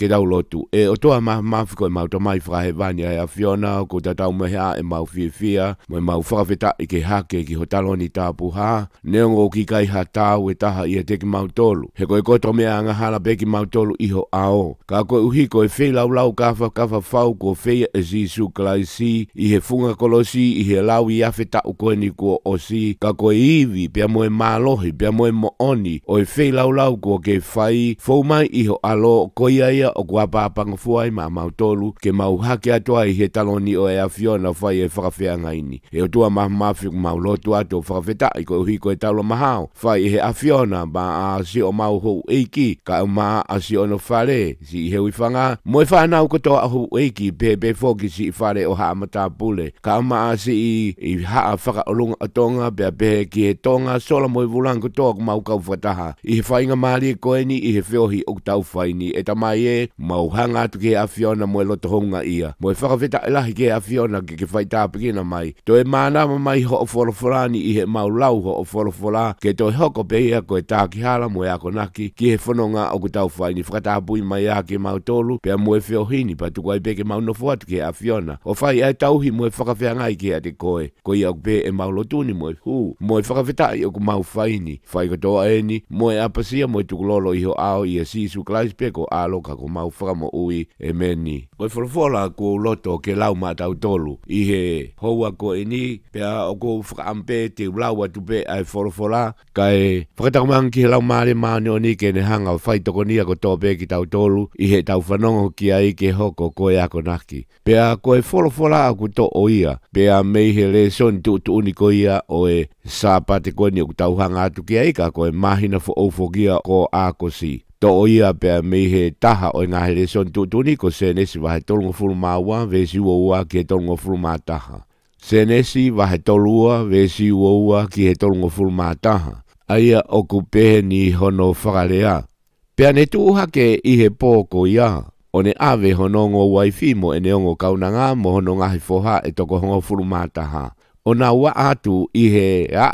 ke dau lotu. E o toa mafiko e mau tamai whakahevani ai a Fiona ko tatau mehea e mau fia mo e mau whakawheta i ke hake ki ho taloni tāpu ha. Neongo ki kai ha tau e taha i e te ki mau tolu. He koe koto mea anga hala pe ki mau tolu iho ao. Ka koe uhi koe whei lau kafa whau ko whei e zisu klaisi i he funga kolosi i he lau i awheta u koe ni kua osi. Ka koe iwi pia moe malohi pia moe mooni o e whei lau kua ke whai fau mai iho alo koia ia o kua pāpanga fuai ma mau tolu ke mau hake atoa i he taloni o e a Fiona whai e whakawhea ngaini. E o tua mafi mau lotu ato whakawheta i koe uhi koe talo mahao. Whai i he a Fiona ma a si o mau hou eiki ka ma a si ono whare si i hewi whanga. Moe whanau kotoa a hou eiki pe foki si i whare o haa mata pule. Ka ma a si i haa whakaolunga atonga pe ki he tonga sola moe vulang kotoa mau kau whataha. I he whainga maari e koe ni i he whiohi o tau whaini e tamai e mau hanga atu ke a Fiona moe loto honga ia. Moe whakawheta elahi ke a Fiona ke whai tāpikina mai. To e mānama mai ho o wholofolani i he mau lau ho o wholofola ke to e hoko pe ia koe tākihala moe ako naki ki he whanonga o tau whaini whakatapui mai a ke mau tolu pe a moe whiohini pa tuku ai pe ke mau nofu atu ke a Fiona. O whai ai tauhi moe whakawhea ngai ke a te koe. Ko ia pe e mau lotuni moe hu. Moe whakawheta i o ku mau whaini. Whai kotoa eni moe apasia moe tukulolo iho ao i a sisu klais pe ko aloka ko mau whakamo ui e meni. Koe wholofola ko loto ke lau matau tolu i he houa ko eni pe a o ko whakampe te lau atu pe ai wholofola kai whakatakumang ki he lau maare maane o ni ke ne hanga whai toko nia ko tō pe ki tau tolu i he tau whanongo ki ai ke hoko koe ako naki. Pe a koe wholofola aku to o ia pe a mei he le son tu uni ko ia o e sāpate koe ni o tau hanga atu ki ai ka koe mahina fo ofogia ko ako si. To o ia pe mei he taha o ngā hele son tutuni ko senesi wahe tolungo fulu maua vesi ua ki he tolungo fulu mātaha. Senesi wahe tolua vesi ua ki he tolungo fulu mātaha. Aia o kupehe ni hono whakalea. Pea ne tuuha ke i he pōko ia. O ne ave honongo waifimo e neongo kaunanga mo hono ngahi foha e toko hongo fulu mātaha. O na ua atu i he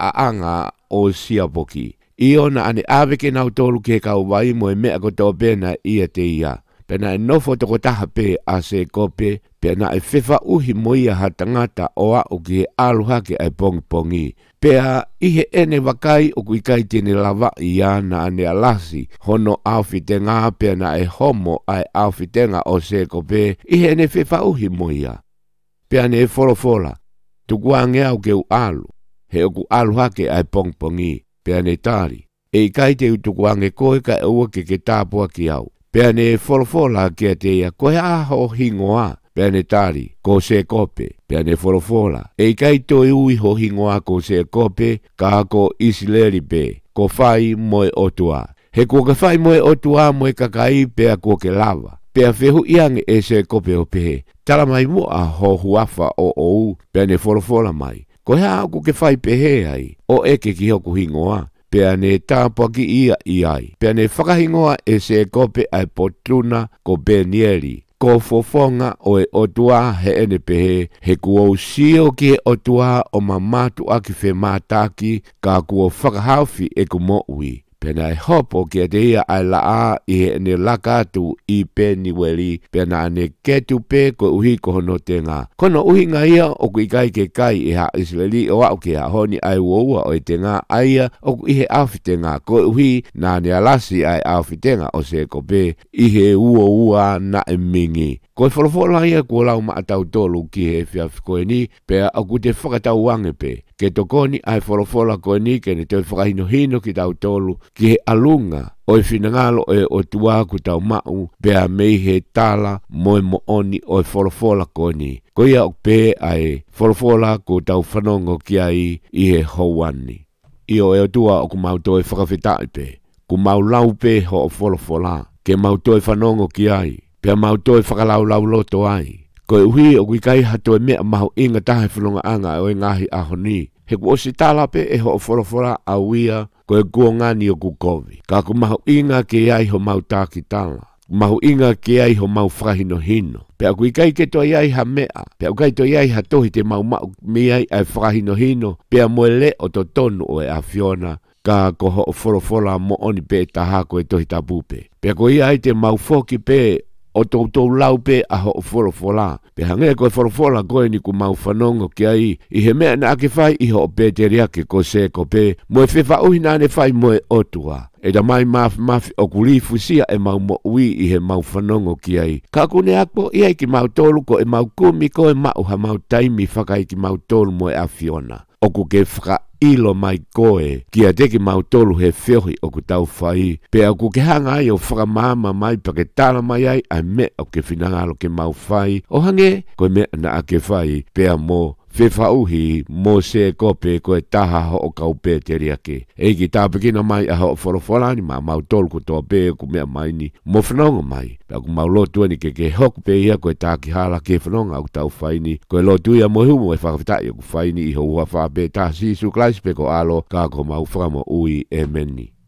anga o siapoki. Io na ane ave ke nau tolu ke kau wai mo e mea ko tō pēna ia te ia. Pena e nofo toko taha pē a se kope, pena e whiwha uhi mo ia ha tangata o a o ki he aluha ke ai pongi. Pea ihe ene wakai o kui kai tene lava ia na ane alasi, hono awhitenga pena e homo ai awhitenga o se kope, ihe ene whiwha uhi mo ia. Pea ne e wholofola, tukuange au ke u alu, he o ku aluha ke ai pongi. Pea ne tari, e kai te utukuange koe ka ua ke tāpua ki au. Pea ne wholofola ke te ia koe aho hingoa. Pea ne tari, ko se kope. Pea ne wholofola, e kai toi ui ho hingoa ko se kope, ka ko isileri pe, ko whai moe otua. He kua ka whai moe otua moe kakai pea kua ke lava. Pea whehu iange e se kope o pehe. Tala mai mua ho huafa o ou, pea ne wholofola mai. Ko hea aku ke whai pehe ai, o eke ki hoku hingoa, pea ne tāpua ki ia i ai. Pea ne whakahingoa e se kope ai potuna ko Benieri. Ko fofonga o e otua he ene pehe, he kuo sio ki he otua o mamatu aki whe mātaki, ka kuo whakahaufi e kumo ui. Pena e hopo ki a te ia ai laa i he ne lakatu i Peniweli, pena ane ketu pe ko uhi ko hono te ngā. Kono uhi ngā ia o ku i kai ke kai i ha Israeli o au ke ha honi ai uaua o i te ngā aia o ku i he awhite ngā. Ko uhi nā ne alasi ai awhite ngā o se ko pe i he ua na e mingi. Ko e wholofola ia kua lau maatau tolu ki he whiawhikoe ni, pea au ku te whakatau wange pe. Ke tokoni ai wholofola koe ni ke ne te whakahino hino ki tau tolu ki he alunga o e whinangalo e o tua ku tau mau pea mei he tala moe mooni o e wholofola koe ni. Ko ia o pe ai wholofola ku tau whanongo ki ai i he houani. Io e o tua o ku mau toi whakawhitai pe. Ku mau lau pe ho o wholofola ke mau toi whanongo ki ai. Pea mau toi whakalau lau loto ai. Ko e uhi o kui kai hato e mea mahu inga tahe whanonga anga o e ngahi ahoni. He ku osi tala pe e ho o wholofola a uia ko e kua ngani o ku kovi. Ka ku mahu inga ke ai ho mau tāki tala. Mahu inga ke ai ho mau whakahino hino. Pea kui kai ke toi ai ha mea. Pea kai toi ai ha tohi te mau mi ai whakahino hino. Pea moe le o to tonu o e a Fiona. Ka ko ho o wholofola mo oni pe taha ko e tohi tapupe. Pea ko ia ai te mau foki pe o tau lau pe a ho folofola. Pe hange koe folofola koe ni ku mau whanongo ki ai, i he mea na ake whai i ho pe te riake ko se ko pe, mo e whiwha uhi nane whai mo e otua. E da mai mafi o kulifu sia e mau mo ui i he mau whanongo ki ai. Ka kune akpo i ai ki mau tolu ko e mau kumi ko e mau ha mau taimi whakai ki mau tolu mo e awhiona. O ku ke whaka ilo mai koe, ki a teki mau tolu he whiohi o ku tau whai, pe au ku ke hanga ai o whakamama mai pa ke tala mai ai, ai me o ke whinangalo ke mau whai, o hange, koe me na ake whai, pe a mo, whewhauhi, mo se kope koe taha ho o kau pe te riake. E ki tāpekina mai a ho o whorowhorani ma mau tolu ko toa pe ku mea mai ni, mo whanonga mai, pe aku mau lotua ni ke hoku pe ia koe tā ki hala ke whanonga au tau whaini, koe lotu ia mo humo e whakawhitai o ku whaini i ho ua whape tā sisu klaisi pe ko alo, ka ko mau whakamo ui e meni.